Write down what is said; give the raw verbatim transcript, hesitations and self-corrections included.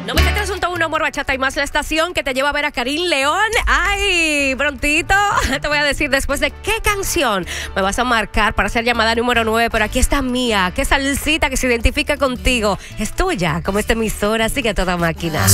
noventa y tres punto uno Amor, Bachata y Más, la estación que te lleva a ver a Karim León. Ay, prontito te voy a decir después de qué canción me vas a marcar para hacer llamada número nueve. Pero aquí está Mía, qué salsita que se identifica contigo. Es tuya, como esta emisora, sigue a toda máquina.